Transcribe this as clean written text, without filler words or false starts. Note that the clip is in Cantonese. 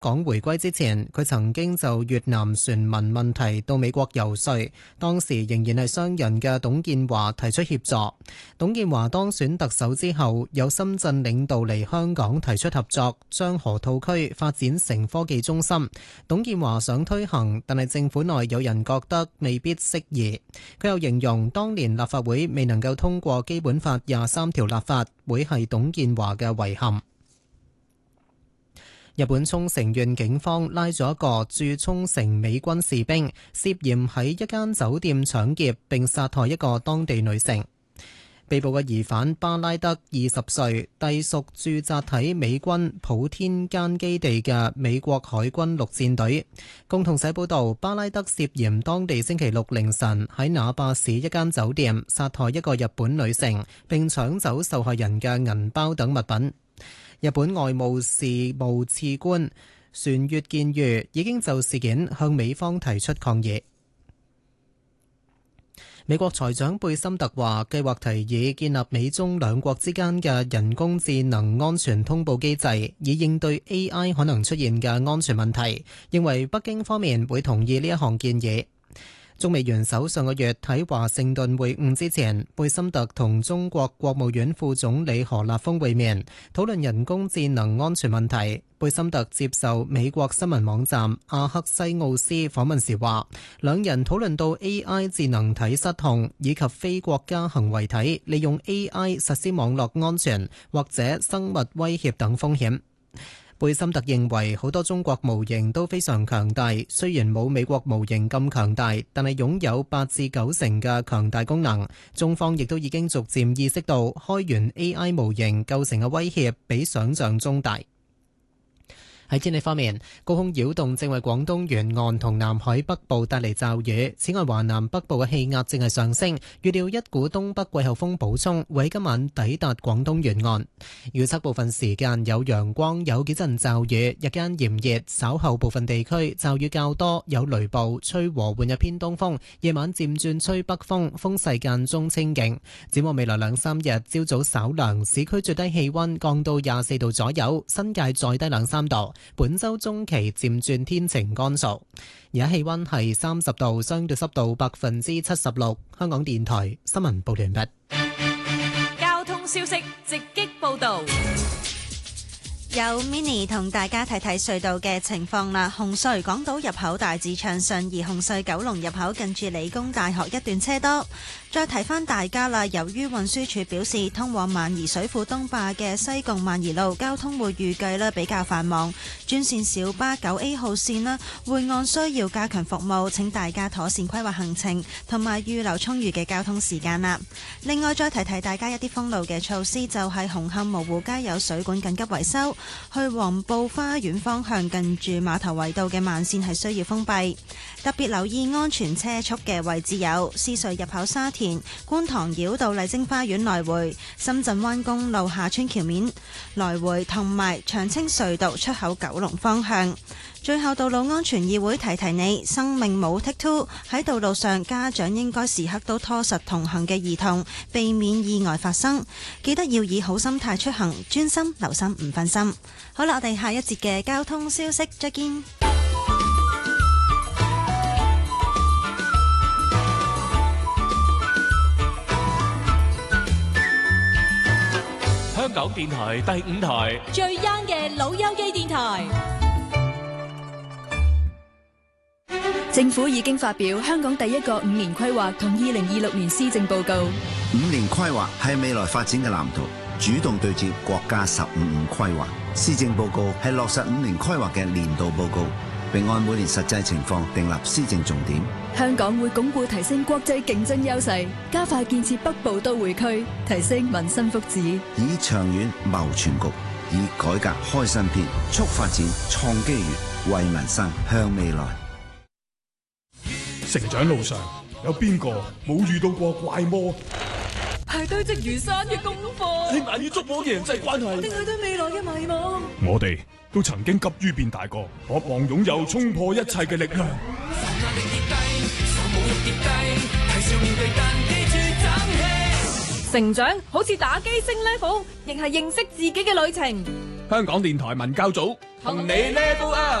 港回歸之前，佢曾經就越南船民問題到美國游說，當時仍然係商人嘅董建華提出協助。董建華當選特首之後，有深圳領導嚟香港提出合作，將河套區發展成科技中心。董建華想推行，但係政府內有人覺得未必適宜。佢又形容當年立法會未能夠通過基本法23條立法，會係董建華嘅遺憾。日本沖繩縣警方拉咗一個駐沖繩美軍士兵，涉嫌喺一間酒店搶劫並殺害一個當地女性。被捕嘅疑犯巴拉德20歲，隸屬駐紮喺美軍普天間基地嘅美國海軍陸戰隊。共同社報道，巴拉德涉嫌當地星期六凌晨喺那霸市一間酒店殺害一個日本女性，並搶走受害人嘅銀包等物品。日本外務事務次官船越健裕已經就事件向美方提出抗議。美國財長貝森特話，計劃提議建立美中兩國之間嘅人工智能安全通報機制，以應對 AI 可能出現嘅安全問題，認為北京方面會同意呢一項建議。中美元首上個月喺華盛頓會晤之前，貝森特同中國國務院副總理何立峰會面，討論人工智能安全問題。貝森特接受美國新聞網站阿克西奧斯訪問時話，兩人討論到 AI 智能體失控以及非國家行為體利用 AI 實施網絡安全或者生物威脅等風險。貝森特認為好多中國模型都非常強大，雖然冇美國模型咁強大，但係擁有8至9成嘅強大功能。中方亦都已經逐漸意識到開源 AI 模型構成嘅威脅比想象中大。喺天氣方面，高空擾動正為廣東沿岸同南海北部帶嚟驟雨。此外，華南北部嘅氣壓正係上升，預料一股東北季候風補充會喺今晚抵達廣東沿岸。預測部分時間有陽光，有幾陣驟雨，日間炎熱，稍後部分地區驟雨較多，有雷暴，吹和緩嘅偏東風，夜晚漸轉吹北風，風勢間中清勁。展望未來2-3日，朝早稍涼，市區最低氣溫降到24度左右，新界再低2-3度。本周中期漸轉天晴乾燥，而家氣溫係30度，相對濕度76%。香港電台新聞報完畢。 交通消息直擊報道。 有 Mini 同大家睇睇隧道嘅情況啦。紅隧港島入口大致暢順，而紅隧九龍入口近住理工大學一段車多。再提翻大家啦，由於運輸署表示通往萬宜水庫東壩嘅西貢萬宜路交通會預計比較繁忙，專線小巴9A 號線啦會按需要加強服務，請大家妥善規劃行程同埋預留充裕嘅交通時間啦。另外再提提大家一啲封路嘅措施，就係紅磡蕪湖街有水管緊急維修，去黃埔花園方向近住碼頭圍道嘅慢線係需要封閉，特別留意安全車速嘅位置有獅隧入口沙田、觀塘繞道麗晶花園來回、深圳灣公路下村橋面來回同埋長青隧道出口九龍方向。最後，道路安全議會提提你，生命冇 Take Two， 喺道路上家長應該時刻都拖實同行嘅兒童，避免意外發生。記得要以好心態出行，專心留心唔分心。好啦，我哋下一節嘅交通消息再見。 香港電台第5台最 young 嘅老友記電台。 政府已經發表香港第一個5年規劃同2026年施政報告。 5年規劃係未來發展嘅藍圖，主動對接國家15規劃。施政報告係落實5年規劃嘅年度報告，並按每年實際情況訂立施政重點。 香港會鞏固提升國際競爭優勢，加快建設北部都會區，提升民生福祉， 以長遠謀全局，以改革開新篇，促發展創機遇，為民生向未來。 成長路上有邊個冇遇到過怪魔？ 係堆積如山嘅功課， 你難以捉摸嘅人際關係， 定係對未來嘅迷茫。 我哋都曾經急於變大個，渴望擁有衝破一切嘅力量。 成長好似打機升 level，亦係認識自己嘅旅程。 香港電台文教組同你 level up。